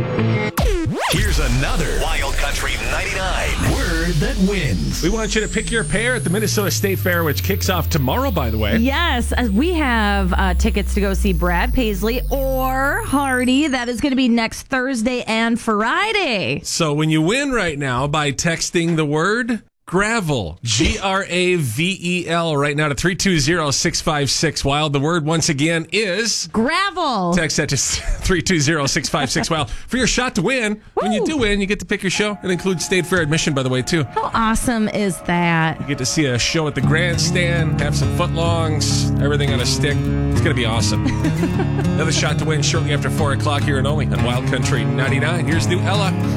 Here's another Wild Country 99 word that wins. We want you to pick your pair at the Minnesota State Fair, which kicks off tomorrow, by the way. Yes, we have tickets to go see Brad Paisley or Hardy. That is going to be next Thursday and Friday. So when you win right now by texting the word gravel, Gravel, right now to 320-656 Wild. The word once again is gravel. Text that to 320-656 Wild for your shot to win. Woo! When you do win, you get to pick your show. It includes State Fair admission, by the way, too. How awesome is that? You get to see a show at the grandstand, have some footlongs, everything on a stick. It's going to be awesome. Another shot to win shortly after 4 o'clock here in Olney on Wild Country 99. Here's new Ella.